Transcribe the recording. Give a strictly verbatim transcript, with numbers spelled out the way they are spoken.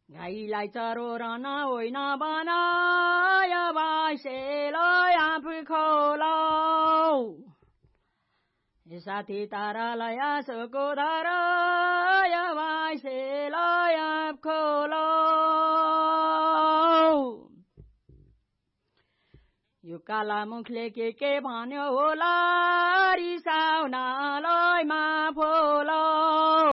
गाईलाई चरोरन होइन बनायो बाइसेलो आफू खोलो साथी तारालाई आँसुको धारा यो बाइसेलो आफ खोलो यो काला मुखले के के भन्यो होला रिसाउनलाई माफ होला